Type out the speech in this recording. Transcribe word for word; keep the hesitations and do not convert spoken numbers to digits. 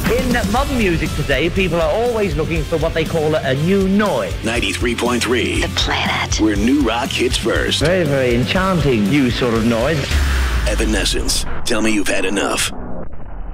In modern music today, people are always looking for what they call a, a new noise. ninety-three point three. The Planet. Where new rock hits first. Very, very enchanting new sort of noise. Evanescence. Tell me you've had enough.